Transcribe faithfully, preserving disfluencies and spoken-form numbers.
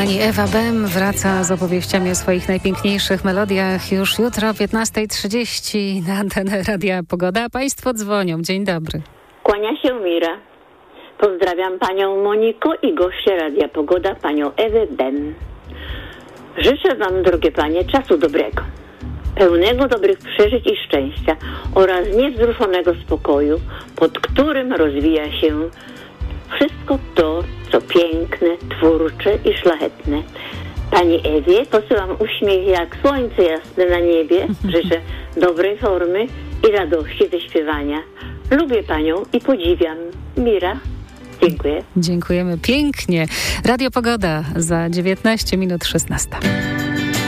Pani Ewa Bem wraca z opowieściami o swoich najpiękniejszych melodiach już jutro o piętnasta trzydzieści na antenę Radia Pogoda. Państwo dzwonią. Dzień dobry. Kłania się Mira. Pozdrawiam panią Moniko i goście Radia Pogoda, panią Ewę Bem. Życzę wam, drogie panie, czasu dobrego, pełnego dobrych przeżyć i szczęścia oraz niewzruszonego spokoju, pod którym rozwija się wszystko to, co piękne, twórcze i szlachetne. Pani Ewie posyłam uśmiech jak słońce jasne na niebie. Życzę dobrej formy i radości ze śpiewania. Lubię panią i podziwiam. Mira. Dziękuję. Dziękujemy pięknie. Radio Pogoda za dziewiętnaście minut szesnasta.